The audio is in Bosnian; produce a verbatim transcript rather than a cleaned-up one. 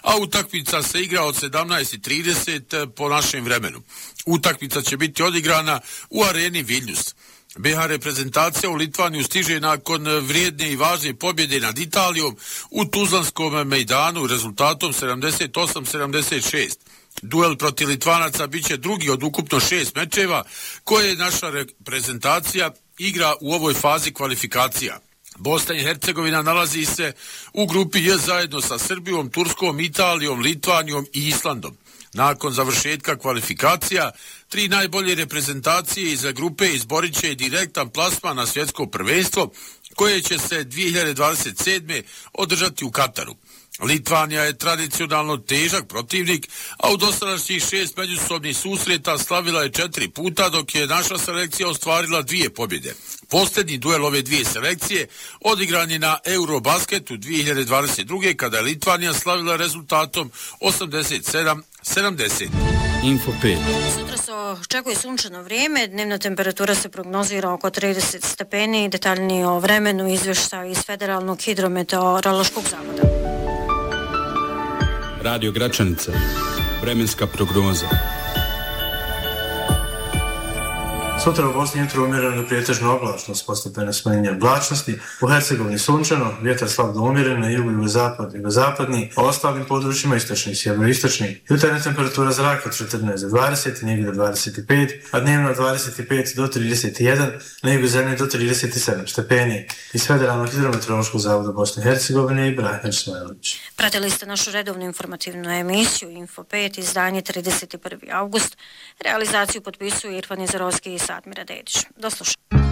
a utakmica se igra od sedamnaest i trideset po našem vremenu. Utakmica će biti odigrana u areni Viljus. be ha reprezentacija u Litvaniju stiže nakon vrijedne i važne pobjede nad Italijom u Tuzlanskom mejdanu rezultatom sedamdeset osam sedamdeset šest. Duel protiv Litvanaca biće drugi od ukupno šest mečeva koje naša reprezentacija igra u ovoj fazi kvalifikacija. Bosna i Hercegovina nalazi se u grupi J zajedno sa Srbijom, Turskom, Italijom, Litvanijom i Islandom. Nakon završetka kvalifikacija, tri najbolje reprezentacije iz grupe izborit će direktan plasman na svjetsko prvenstvo koje će se dvije hiljade dvadeset sedme. održati u Kataru. Litvanija je tradicionalno težak protivnik, a u dosadašnjih šest međusobnih susreta slavila je četiri puta, dok je naša selekcija ostvarila dvije pobjede. Posljednji duel ove dvije selekcije odigran je na Eurobasketu dvije hiljade dvadeset druge. kada je Litvanija slavila rezultatom osamdeset sedam sedamdeset. Info pet. Sutra se očekuje sunčano vrijeme, dnevna temperatura se prognozira oko trideset stepeni, detaljnije o vremenu izvještaj iz Federalnog hidrometeorološkog zavoda. Radio Gračanica. Vremenska prognoza. Sutra u Bosni jutro umjereno do prijetežno oblačno s postepeno smanjenjem oblačnosti, u Hercegovini sunčano, vjetar slab do umjeren na jugu, jugozapad, jugozapadni, a ostalim područjima istočni i sjeveroistočni. Jutarnja temperatura zraka od četrnaest do dvadeset, negdje do dvadeset pet, a dnevno od dvadeset pet do trideset jedan, na jugu zemlje do trideset sedam stepeni. Iz Federalnog hidrometeorološkog zavoda Bosne i Hercegovine i Brahim Smajlović. Pratili ste našu redovnu informativnu emisiju Info pet, izdanje trideset prvi avgust. Realizaciju potpisuju Irfan Izarovski i Satmira Dedić. Do slušanja.